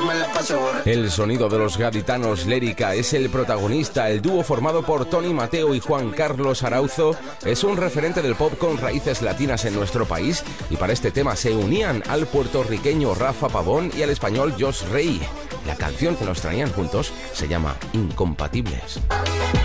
El sonido de los gaditanos Lérica es el protagonista. El dúo formado por Tony Mateo y Juan Carlos Arauzo es un referente del pop con raíces latinas en nuestro país, y para este tema se unían al puertorriqueño Rafa Pavón y al español Josh Rey. La canción que nos traían juntos se llama Incompatibles.